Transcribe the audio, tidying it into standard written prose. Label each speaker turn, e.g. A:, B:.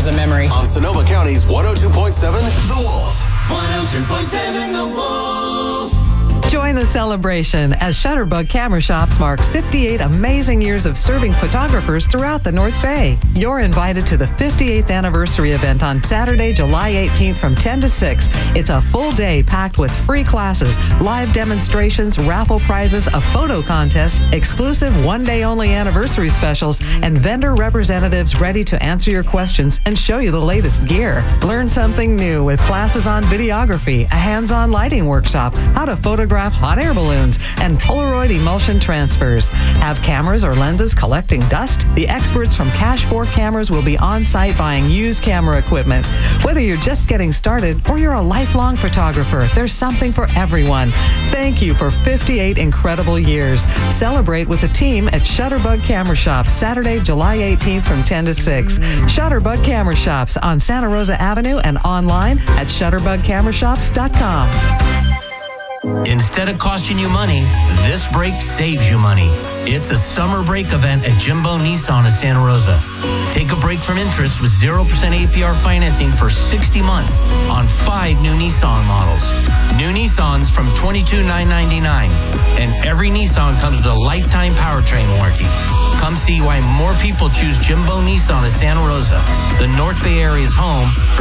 A: a memory.
B: On Sonoma County's 102.7 The Wolf.
C: 102.7 The Wolf.
D: Join the celebration as Shutterbug Camera Shops marks 58 amazing years of serving photographers throughout the North Bay. You're invited to the 58th anniversary event on Saturday, July 18th from 10 to 6. It's a full day packed with free classes, live demonstrations, raffle prizes, a photo contest, exclusive one-day-only anniversary specials, and vendor representatives ready to answer your questions and show you the latest gear. Learn something new with classes on videography, a hands-on lighting workshop, how to photograph hot air balloons, and Polaroid emulsion transfers. Have cameras or lenses collecting dust? The experts from Cash 4 Cameras will be on site buying used camera equipment. Whether you're just getting started or you're a lifelong photographer, there's something for everyone. Thank you for 58 incredible years. Celebrate with the team at Shutterbug Camera Shops, Saturday, July 18th from 10 to 6. Shutterbug Camera Shops on Santa Rosa Avenue and online at shutterbugcamerashops.com.
E: Instead of costing you money, this break saves you money. It's a summer break event at Jimbo Nissan of Santa Rosa. Take a break from interest with 0% APR financing for 60 months on 5 new Nissan models. New Nissans from $22,999. And every Nissan comes with a lifetime powertrain warranty. Come see why more people choose Jimbo Nissan of Santa Rosa, the North Bay Area's home for